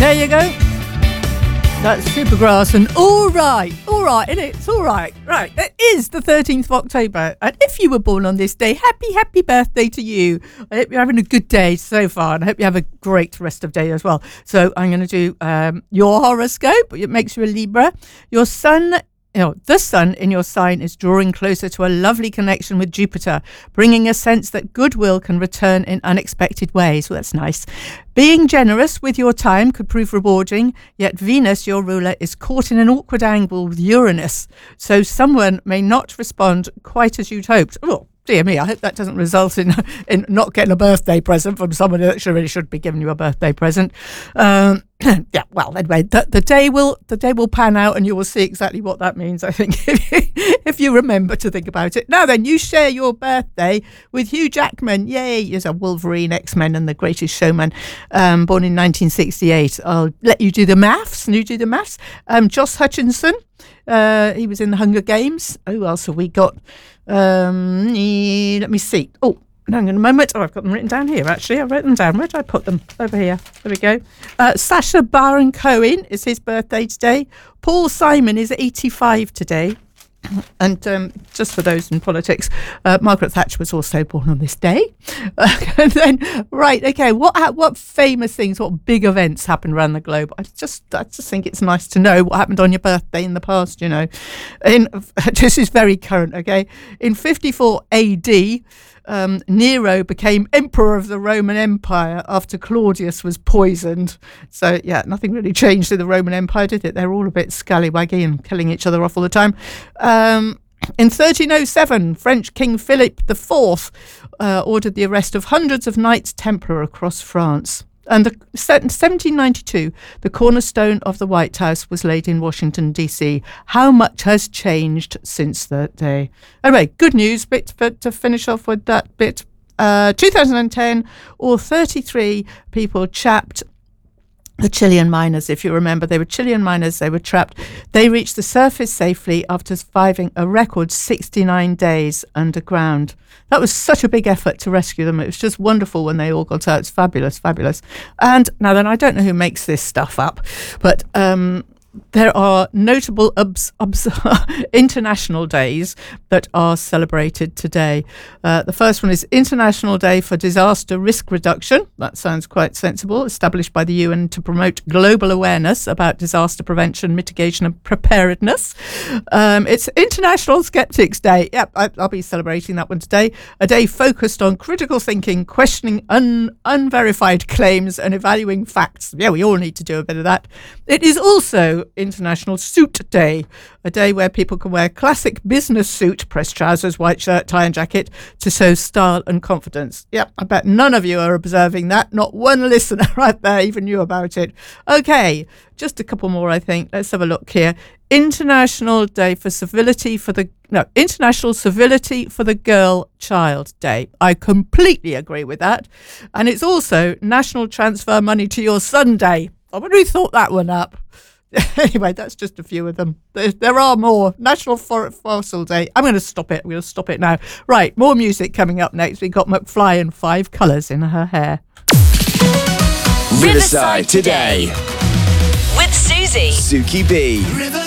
There you go. That's Supergrass and all right, isn't it? It's all right. Right, it is the 13th of October. And if you were born on this day, happy birthday to you. I hope you're having a good day so far, and I hope you have a great rest of day as well. So I'm going to do your horoscope. It makes you a Libra. Your sun, the sun in your sign is drawing closer to a lovely connection with Jupiter, bringing a sense that goodwill can return in unexpected ways. Well, that's nice. Being generous with your time could prove rewarding, yet Venus, your ruler, is caught in an awkward angle with Uranus, so someone may not respond quite as you'd hoped. Oh, dear me, I hope that doesn't result in not getting a birthday present from someone that really should be giving you a birthday present. Yeah, well, anyway, the day will pan out, and you will see exactly what that means, I think, if you remember to think about it. Now then, you share your birthday with Hugh Jackman. Yay, he's a Wolverine, X-Men and The Greatest Showman, born in 1968. I'll let you do the maths, Joss Hutcherson, he was in The Hunger Games. Who else have we got? Let me see. Oh, hang on a moment. Oh, I've got them written down here, actually. I wrote them down. Where did I put them? Over here. There we go. Sacha Baron Cohen is his birthday today. Paul Simon is 85 today. And just for those in politics, Margaret Thatcher was also born on this day. And then, right, okay, what famous things, what big events happened around the globe? I just think it's nice to know what happened on your birthday in the past, This is very current, okay? In 54 AD, Nero became emperor of the Roman Empire after Claudius was poisoned. So, yeah, nothing really changed in the Roman Empire, did it? They're all a bit scallywaggy and killing each other off all the time. In 1307, French King Philip IV ordered the arrest of hundreds of Knights Templar across France. And in 1792, the cornerstone of the White House was laid in Washington, D.C. How much has changed since that day? Anyway, good news, but to finish off with that bit, 2010, all 33 people trapped. The Chilean miners, if you remember, they were Chilean miners, they were trapped. They reached the surface safely after surviving a record 69 days underground. That was such a big effort to rescue them. It was just wonderful when they all got out. It's fabulous. And now then, I don't know who makes this stuff up, but there are notable international days that are celebrated today. The first one is International Day for Disaster Risk Reduction. That sounds quite sensible. Established by the UN to promote global awareness about disaster prevention, mitigation and preparedness. It's International Skeptics Day. Yep, I'll be celebrating that one today. A day focused on critical thinking, questioning unverified claims and evaluating facts. Yeah, we all need to do a bit of that. It is also International Suit Day, a day where people can wear classic business suit, pressed trousers, white shirt, tie and jacket to show style and confidence. Yep, I bet none of you are observing that. Not one listener right there even knew about it. Okay, just a couple more, I think. Let's have a look here. International Civility for the Girl Child Day. I completely agree with that. And it's also National Transfer Money to Your Son Day. I wonder who thought that one up. Anyway, that's just a few of them. There are more. National Fossil Day. I'm going to stop it. We'll stop it now. Right, more music coming up next. We've got McFly and 5 colours in her hair. Riverside Today. With Susie. Suki B.